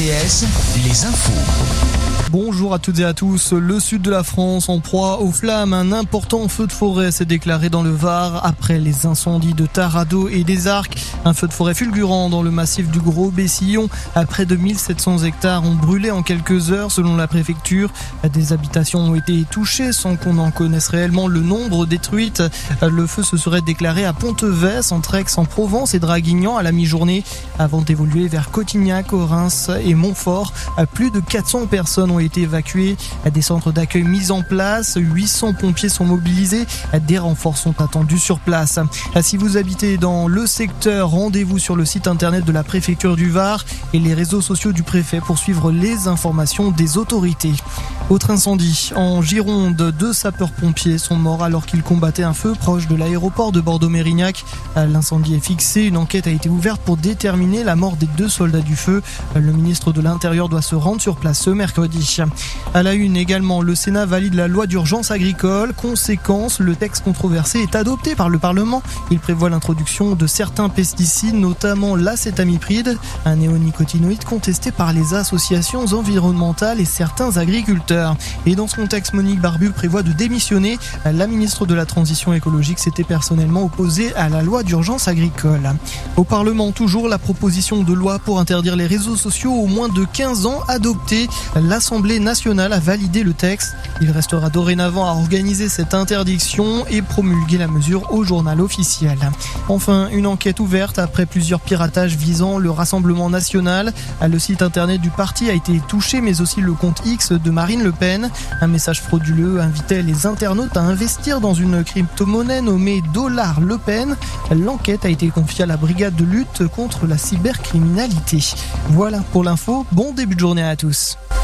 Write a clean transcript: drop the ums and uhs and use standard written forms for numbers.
RTS, les infos. Bonjour à toutes et à tous. Le sud de la France en proie aux flammes. Un important feu de forêt s'est déclaré dans le Var après les incendies de Taradot et des Arcs. Un feu de forêt fulgurant dans le massif du Gros-Bessillon. Près de 1700 hectares ont brûlé en quelques heures selon la préfecture. Des habitations ont été touchées sans qu'on en connaisse réellement le nombre détruites. Le feu se serait déclaré à Pontevès, entre Aix-en-Provence et Draguignan à la mi-journée avant d'évoluer vers Cotignac, Reims et Montfort. Plus de 400 personnes ont été évacuées, des centres d'accueil mis en place, 800 pompiers sont mobilisés, des renforts sont attendus sur place. Si vous habitez dans le secteur, rendez-vous sur le site internet de la préfecture du Var et les réseaux sociaux du préfet pour suivre les informations des autorités. Autre incendie, en Gironde, 2 sapeurs-pompiers sont morts alors qu'ils combattaient un feu proche de l'aéroport de Bordeaux-Mérignac. L'incendie est fixé, une enquête a été ouverte pour déterminer la mort des 2 soldats du feu. Le ministre de l'Intérieur doit se rendre sur place ce mercredi. À la une également, le Sénat valide la loi d'urgence agricole. Conséquence, le texte controversé est adopté par le Parlement. Il prévoit l'introduction de certains pesticides, notamment l'acétamipride, un néonicotinoïde contesté par les associations environnementales et certains agriculteurs. Et dans ce contexte, Monique Barbu prévoit de démissionner. La ministre de la Transition écologique s'était personnellement opposée à la loi d'urgence agricole. Au Parlement, toujours la proposition de loi pour interdire les réseaux sociaux aux moins de 15 ans adoptée. L'Assemblée nationale a validé le texte. Il restera dorénavant à organiser cette interdiction et promulguer la mesure au journal officiel. Enfin, une enquête ouverte après plusieurs piratages visant le Rassemblement national. Le site internet du parti a été touché, mais aussi le compte X de Marine Le Pen. Un message frauduleux invitait les internautes à investir dans une crypto-monnaie nommée Dollar Le Pen. L'enquête a été confiée à la brigade de lutte contre la cybercriminalité. Voilà pour l'info. Bon début de journée à tous.